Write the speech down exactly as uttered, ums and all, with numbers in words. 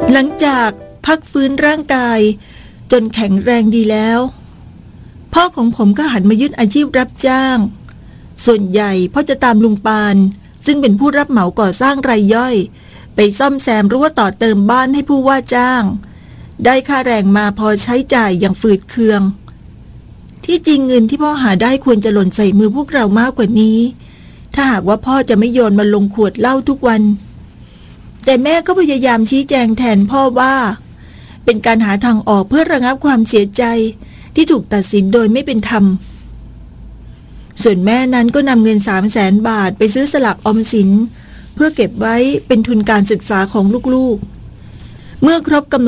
หลังจากพักฟื้นร่างกายจนแข็งแรงดีแล้วพ่อของผมก็หันมายึดอาชีพรับจ้างส่วนใหญ่พ่อจะตามลุงปานซึ่งเป็นผู้รับเหมาก่อสร้างรายย่อยไปซ่อมแซมหรือว่าต่อเติมบ้านให้ผู้ว่าจ้างได้ค่าแรงมาพอใช้จ่ายอย่างฝืดเคืองที่จริงเงินที่พ่อหาได้ควรจะหล่นใส่มือพวกเรามากกว่านี้ถ้าหากว่าพ่อจะไม่โยนมาลงขวดเหล้าทุกวันแต่แม่ก็พยายามชี้แจงแทนพ่อว่าเป็นการหาทางออกเพื่อระงับความเสียใจที่ถูกตัดสินโดยไม่เป็นธรรมส่วนแม่นั้นก็นำเงินสามแสนบาทไปซื้อสลากออมสินเพื่อเก็บไว้เป็นทุนการศึกษาของลูกๆเมื่อครบกำหนด